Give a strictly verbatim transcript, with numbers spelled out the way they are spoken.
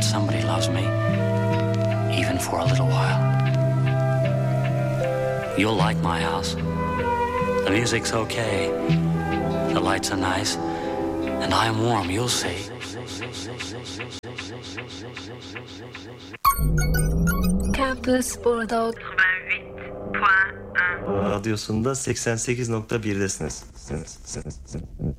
somebody loves me, even for a little while. You'll like my house. The music's okay. The lights are nice. And I'm warm, you'll see. Campus Bordeaux. Radyosunda seksen sekiz nokta birdesiniz.